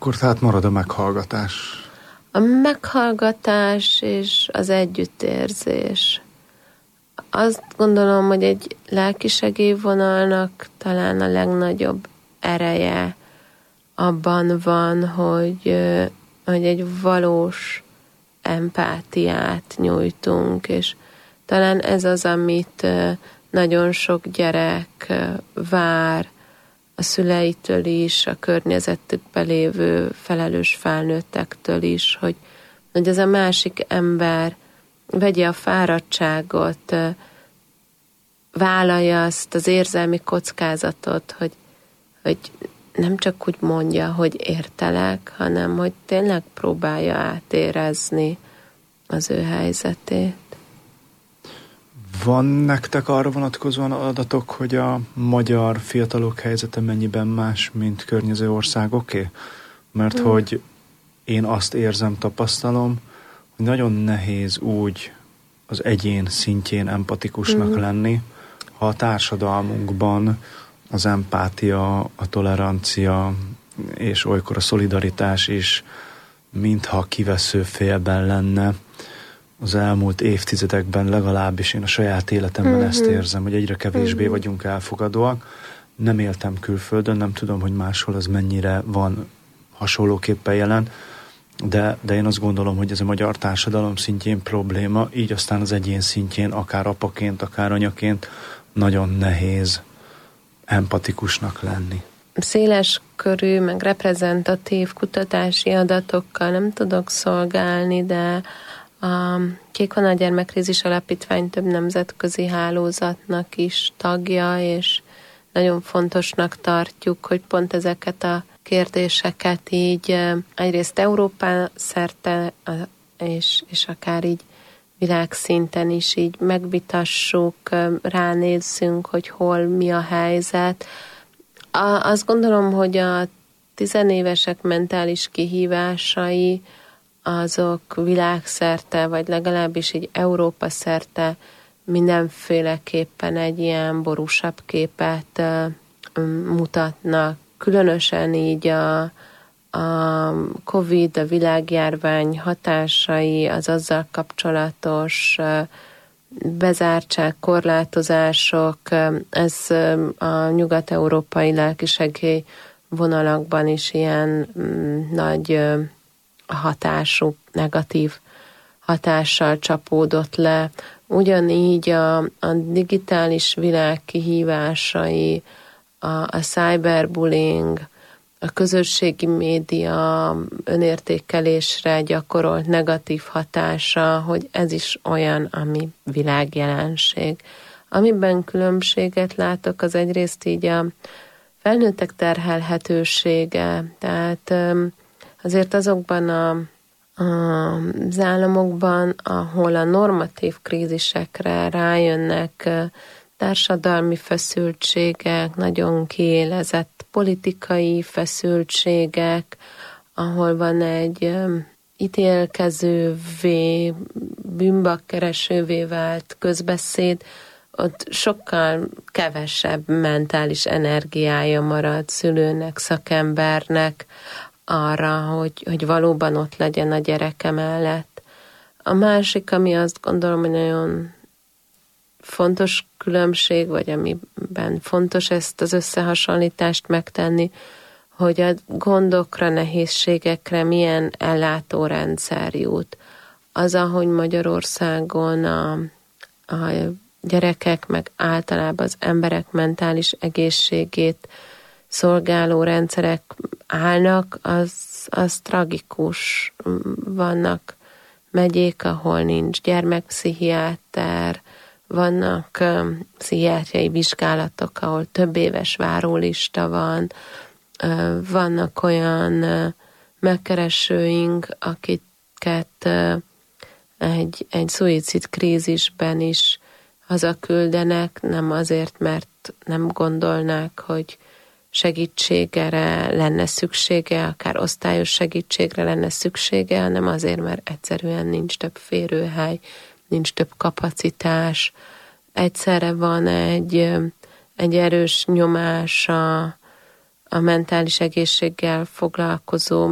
Akkor tehát marad a meghallgatás. A meghallgatás és az együttérzés. Azt gondolom, hogy egy lelkisegélyvonalnak talán a legnagyobb ereje abban van, hogy egy valós empátiát nyújtunk, és talán ez az, amit nagyon sok gyerek vár a szüleitől is, a környezetükben lévő felelős felnőttektől is, hogy ez a másik ember vegye a fáradtságot, vállalja azt az érzelmi kockázatot, hogy nem csak úgy mondja, hogy értelek, hanem hogy tényleg próbálja átérezni az ő helyzetét. Van nektek arra vonatkozóan adatok, hogy a magyar fiatalok helyzete mennyiben más, mint környező országoké? Mert hogy én azt érzem, tapasztalom, hogy nagyon nehéz úgy az egyén szintjén empatikusnak lenni, ha a társadalmunkban az empátia, a tolerancia és olykor a szolidaritás is mintha kivesző félben lenne. Az elmúlt évtizedekben legalábbis én a saját életemben ezt érzem, hogy egyre kevésbé vagyunk elfogadóak. Nem éltem külföldön, nem tudom, hogy máshol az mennyire van hasonlóképpen jelen, de én azt gondolom, hogy ez a magyar társadalom szintjén probléma, így aztán az egyén szintjén, akár apaként, akár anyaként nagyon nehéz empatikusnak lenni. Széles körű, meg reprezentatív kutatási adatokkal nem tudok szolgálni, de a Kékvonal Gyermekkrízis Alapítvány több nemzetközi hálózatnak is tagja, és nagyon fontosnak tartjuk, hogy pont ezeket a kérdéseket így egyrészt Európa szerte, és akár így világszinten is így megvitassuk, ránézzünk, hogy hol mi a helyzet. Azt gondolom, hogy a tizenévesek mentális kihívásai azok világszerte, vagy legalábbis így Európa szerte mindenféleképpen egy ilyen borúsabb képet mutatnak. Különösen így a Covid, a világjárvány hatásai, az azzal kapcsolatos bezártság, korlátozások, ez a nyugat-európai lelkisegély vonalakban is ilyen nagy hatású, negatív hatással csapódott le. Ugyanígy a digitális világ kihívásai, a cyberbullying, a közösségi média önértékelésre gyakorolt negatív hatása, hogy ez is olyan, ami világjelenség. Amiben különbséget látok, az egyrészt így a felnőttek terhelhetősége, tehát azért azokban az államokban, ahol a normatív krízisekre rájönnek társadalmi feszültségek, nagyon kiélezett politikai feszültségek, ahol van egy ítélkezővé, bűnbakkeresővé vált közbeszéd, ott sokkal kevesebb mentális energiája marad szülőnek, szakembernek arra, hogy valóban ott legyen a gyereke mellett. A másik, ami azt gondolom, hogy nagyon fontos különbség, vagy amiben fontos ezt az összehasonlítást megtenni, hogy a gondokra, nehézségekre milyen ellátórendszer jut. Az, ahogy Magyarországon a gyerekek, meg általában az emberek mentális egészségét szolgáló rendszerek állnak, az tragikus. Vannak megyék, ahol nincs gyermekpszichiáter, vannak pszichiátriai vizsgálatok, ahol több éves várólista van, vannak olyan megkeresőink, akiket egy szuicid krízisben is hazaküldenek, nem azért, mert nem gondolnák, hogy segítségre lenne szüksége, akár osztályos segítségre lenne szüksége, hanem azért, mert egyszerűen nincs több férőhely, nincs több kapacitás. Egyszerre van egy erős nyomás a mentális egészséggel foglalkozó